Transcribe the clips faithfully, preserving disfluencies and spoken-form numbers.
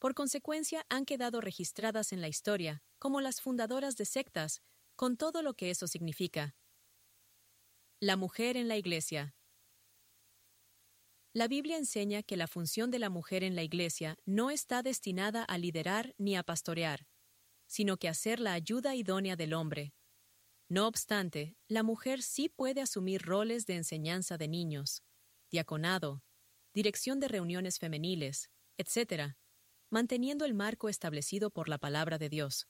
Por consecuencia, han quedado registradas en la historia como las fundadoras de sectas, con todo lo que eso significa. La mujer en la Iglesia. La Biblia enseña que la función de la mujer en la Iglesia no está destinada a liderar ni a pastorear, sino que a ser la ayuda idónea del hombre. No obstante, la mujer sí puede asumir roles de enseñanza de niños, diaconado, dirección de reuniones femeniles, etcétera, manteniendo el marco establecido por la palabra de Dios.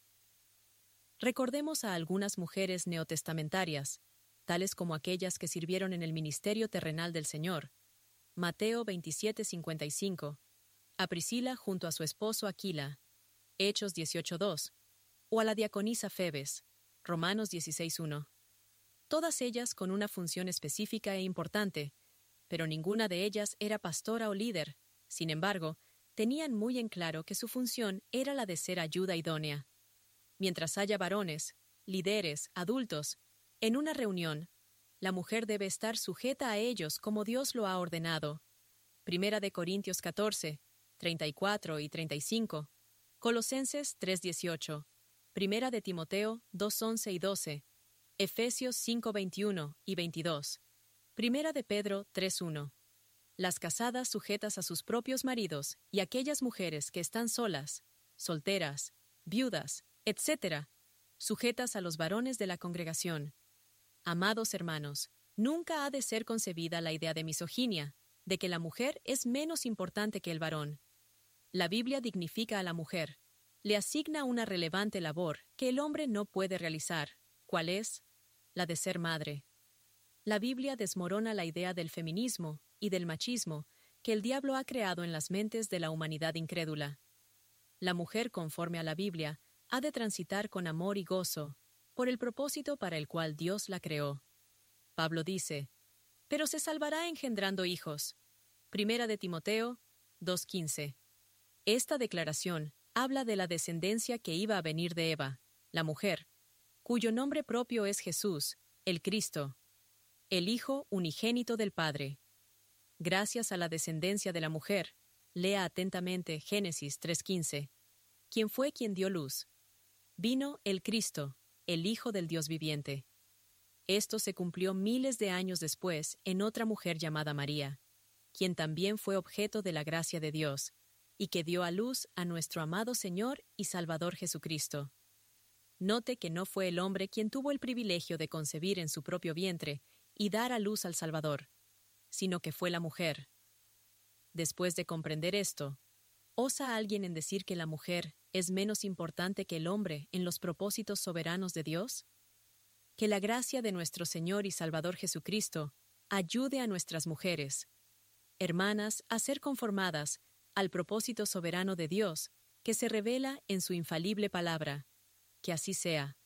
Recordemos a algunas mujeres neotestamentarias, tales como aquellas que sirvieron en el ministerio terrenal del Señor, Mateo veintisiete cincuenta y cinco, a Priscila junto a su esposo Aquila, Hechos dieciocho dos, o a la diaconisa Febes, Romanos dieciséis uno. Todas ellas con una función específica e importante, pero ninguna de ellas era pastora o líder. Sin embargo, tenían muy en claro que su función era la de ser ayuda idónea. Mientras haya varones, líderes, adultos, en una reunión, la mujer debe estar sujeta a ellos como Dios lo ha ordenado. Primera de Corintios catorce, treinta y cuatro y treinta y cinco, Colosenses tres dieciocho, Primera de Timoteo dos once y doce, Efesios cinco veintiuno y veintidós, Primera de Pedro tres uno. Las casadas sujetas a sus propios maridos y aquellas mujeres que están solas, solteras, viudas, etcétera, sujetas a los varones de la congregación. Amados hermanos, nunca ha de ser concebida la idea de misoginia, de que la mujer es menos importante que el varón. La Biblia dignifica a la mujer, le asigna una relevante labor que el hombre no puede realizar, ¿cuál es? La de ser madre. La Biblia desmorona la idea del feminismo y del machismo que el diablo ha creado en las mentes de la humanidad incrédula. La mujer, conforme a la Biblia, ha de transitar con amor y gozo, por el propósito para el cual Dios la creó. Pablo dice, «Pero se salvará engendrando hijos». Primera de Timoteo dos quince. Esta declaración habla de la descendencia que iba a venir de Eva, la mujer, cuyo nombre propio es Jesús, el Cristo, el Hijo unigénito del Padre. Gracias a la descendencia de la mujer, lea atentamente Génesis tres quince, quien fue quien dio luz. Vino el Cristo, el Hijo del Dios viviente. Esto se cumplió miles de años después en otra mujer llamada María, quien también fue objeto de la gracia de Dios, y que dio a luz a nuestro amado Señor y Salvador Jesucristo. Note que no fue el hombre quien tuvo el privilegio de concebir en su propio vientre y dar a luz al Salvador, sino que fue la mujer. Después de comprender esto, ¿osa alguien en decir que la mujer es menos importante que el hombre en los propósitos soberanos de Dios? Que la gracia de nuestro Señor y Salvador Jesucristo ayude a nuestras mujeres, hermanas, a ser conformadas al propósito soberano de Dios que se revela en su infalible palabra. Que así sea.